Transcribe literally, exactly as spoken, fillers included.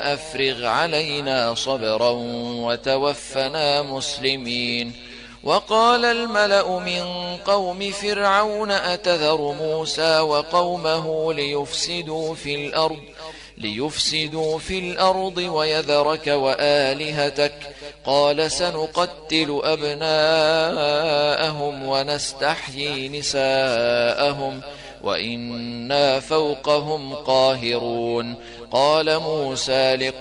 أفرغ علينا صبرا وتوفنا مسلمين. وقال الملأ من قوم فرعون أتذر موسى وقومه ليفسدوا في الأرض ليفسدوا في الأرض ويذرك وآلهتك قال سنقتل أبناءهم ونستحيي نساءهم وإنا فوقهم قاهرون. قال موسى